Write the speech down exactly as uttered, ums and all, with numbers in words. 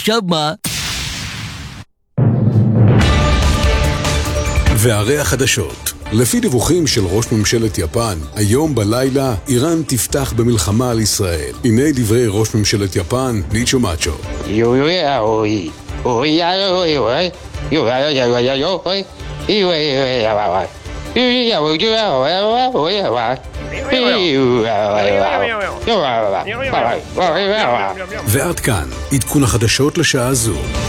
עכשיו מה? וערי החדשות. לפי דיווחים של ראש ממשלת יפן, היום בלילה איראן תפתח במלחמה על ישראל. הנה דברי ראש ממשלת יפן, ניצ'ו מאצ'ו. ועד כאן, עדכון החדשות לשעה זו.